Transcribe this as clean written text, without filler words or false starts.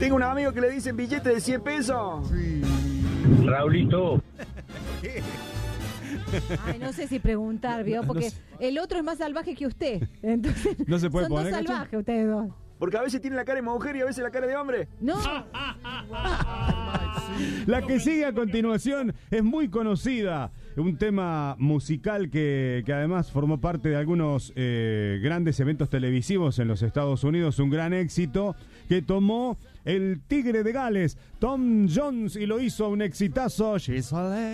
Tengo un amigo que le dicen billete de 100 pesos. Raulito. Ay, no sé si preguntar, ¿vio? Porque el otro es más salvaje que usted. Entonces, No se puede son poner, dos ¿cacho? salvajes ustedes dos. Porque a veces tiene la cara de mujer y a veces la cara de hombre. No. La que sigue a continuación es muy conocida, un tema musical que además formó parte de algunos grandes eventos televisivos en los Estados Unidos, un gran éxito que tomó el Tigre de Gales, Tom Jones, y lo hizo un exitazo. She's a lady.